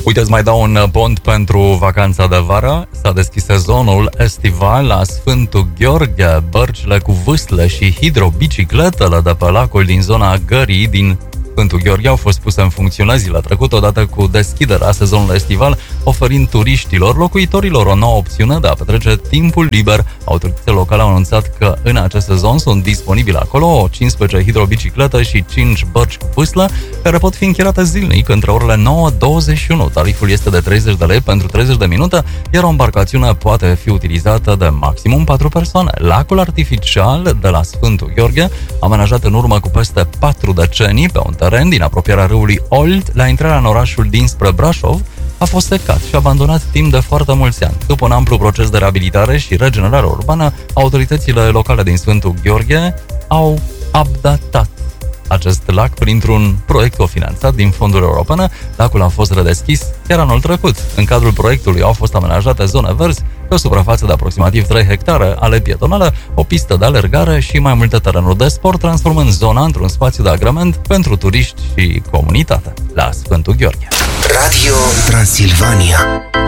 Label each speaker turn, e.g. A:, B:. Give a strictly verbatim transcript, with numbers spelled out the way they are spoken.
A: Uite, îți mai dau un pont pentru vacanța de vară. S-a deschis sezonul estival la Sfântul Gheorghe. Bărcile cu vâsle și hidrobicicletele de pe lacul din zona Gării din Sfântul Gheorghe au fost puse în funcțiune zilele trecute, odată cu deschiderea sezonului estival, oferind turiștilor, locuitorilor o nouă opțiune de a petrece timpul liber. Autoritățile locale au anunțat că în acest sezon sunt disponibile acolo cincisprezece hidrobiciclete și cinci bărci cu vâslă, care pot fi închiriate zilnic între orele nouă douăzeci și unu. Tariful este de treizeci de lei pentru treizeci de minute, iar o embarcațiune poate fi utilizată de maximum patru persoane. Lacul artificial de la Sfântul Gheorghe, amenajat în urmă cu peste patru decenii pe un teren din apropierea râului Olt, la intrarea în orașul dinspre Brașov, a fost secat și abandonat timp de foarte mulți ani. După un amplu proces de reabilitare și regenerare urbană, autoritățile locale din Sfântul Gheorghe au updatat acest lac printr-un proiect cofinanțat din fonduri europene. Lacul a fost redeschis chiar anul trecut. În cadrul proiectului au fost amenajate zone verzi pe o suprafață de aproximativ trei hectare, ale pietonale, o pistă de alergare și mai multe terenuri de sport, transformând zona într-un spațiu de agrement pentru turiști și comunitate la Sfântul Gheorghe.
B: Radio Transilvania.